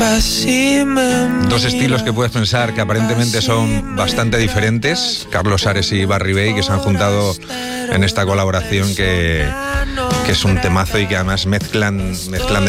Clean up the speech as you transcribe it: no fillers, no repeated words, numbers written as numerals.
Dos estilos que puedes pensar que aparentemente son bastante diferentes, Carlos Ares y Barry Bay, que se han juntado en esta colaboración que es un temazo y que además mezclan de